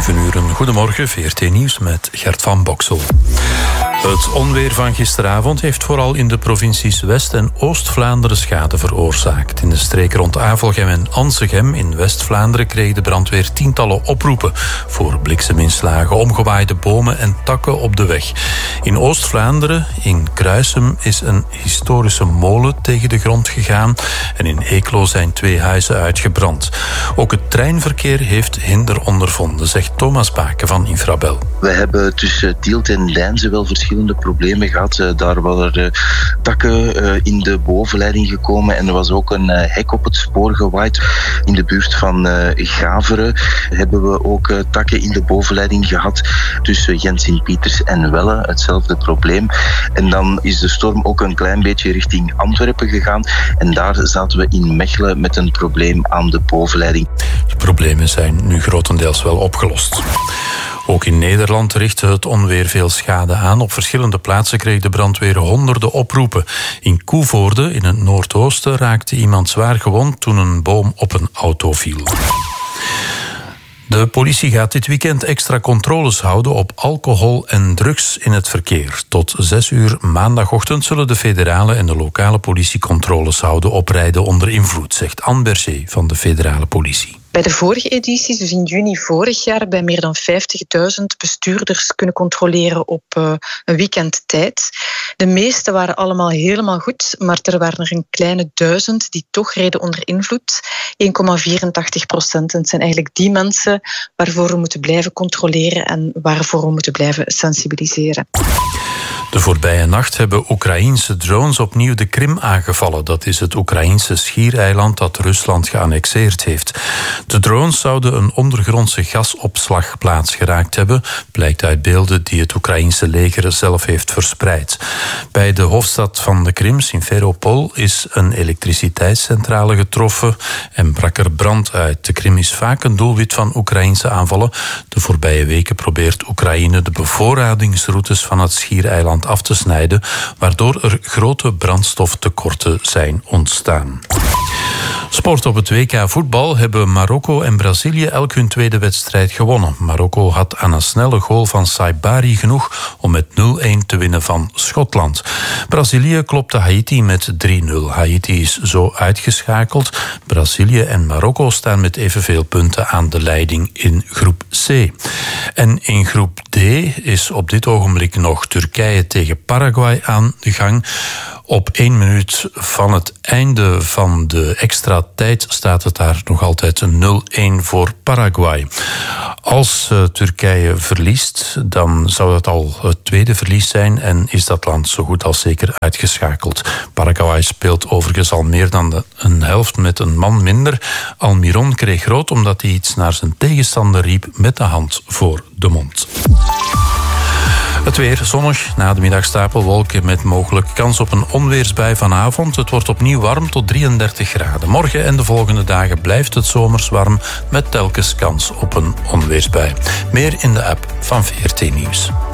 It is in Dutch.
7 uur, goedemorgen, VRT Nieuws met Gert van Boksel. Het onweer van gisteravond heeft vooral in de provincies West- en Oost-Vlaanderen schade veroorzaakt. In de streek rond Avelgem en Ansegem in West-Vlaanderen kreeg de brandweer tientallen oproepen voor blikseminslagen, omgewaaide bomen en takken op de weg. In Oost-Vlaanderen, in Kruisem, is een historische molen tegen de grond gegaan en in Eeklo zijn 2 huizen uitgebrand. Ook het treinverkeer heeft hinder ondervonden, zegt Thomas Baken van Infrabel. We hebben tussen Tielt en Deinze wel verschillende problemen gehad. Daar waren takken in de bovenleiding gekomen en er was ook een hek op het spoor gewaaid. In de buurt van Gaveren hebben we ook takken in de bovenleiding gehad. Tussen Gent-Sint-Pieters en Welle, hetzelfde probleem. En dan is de storm ook een klein beetje richting Antwerpen gegaan. En daar zaten we in Mechelen met een probleem aan de bovenleiding. De problemen zijn nu grotendeels wel opgelost. Ook in Nederland richtte het onweer veel schade aan. Op verschillende plaatsen kreeg de brandweer honderden oproepen. In Koevoorde, in het noordoosten, raakte iemand zwaar gewond toen een boom op een auto viel. De politie gaat dit weekend extra controles houden op alcohol en drugs in het verkeer. Tot 6 uur maandagochtend zullen de federale en de lokale politie controles houden op rijden onder invloed, zegt Anne Berger van de federale politie. Bij de vorige edities, dus in juni vorig jaar, bij meer dan 50.000 bestuurders kunnen controleren op een weekend tijd. De meeste waren allemaal helemaal goed, maar er waren er een kleine 1000 die toch reden onder invloed. 1,84%. En het zijn eigenlijk die mensen waarvoor we moeten blijven controleren en waarvoor we moeten blijven sensibiliseren. De voorbije nacht hebben Oekraïense drones opnieuw de Krim aangevallen. Dat is het Oekraïense schiereiland dat Rusland geannexeerd heeft. De drones zouden een ondergrondse gasopslagplaats geraakt hebben, blijkt uit beelden die het Oekraïense leger zelf heeft verspreid. Bij de hoofdstad van de Krim, Simferopol, is een elektriciteitscentrale getroffen en brak er brand uit. De Krim is vaak een doelwit van Oekraïense aanvallen. De voorbije weken probeert Oekraïne de bevoorradingsroutes van het schiereiland af te snijden, waardoor er grote brandstoftekorten zijn ontstaan. Sport op het WK voetbal hebben Marokko en Brazilië elk hun tweede wedstrijd gewonnen. Marokko had aan een snelle goal van Saibari genoeg om met 0-1 te winnen van Schotland. Brazilië klopte Haiti met 3-0. Haiti is zo uitgeschakeld. Brazilië en Marokko staan met evenveel punten aan de leiding in groep C. En in groep D is op dit ogenblik nog Turkije tegen Paraguay aan de gang. Op 1 minuut van het einde van de extra tijd staat het daar nog altijd 0-1 voor Paraguay. Als Turkije verliest, dan zou dat al het tweede verlies zijn en is dat land zo goed als zeker uitgeschakeld. Paraguay speelt overigens al meer dan een helft met een man minder. Almiron kreeg rood omdat hij iets naar zijn tegenstander riep met de hand voor de mond. Het weer zonnig, na de middag stapelwolken met mogelijk kans op een onweersbui vanavond. Het wordt opnieuw warm tot 33 graden. Morgen en de volgende dagen blijft het zomers warm met telkens kans op een onweersbui. Meer in de app van VRT Nieuws.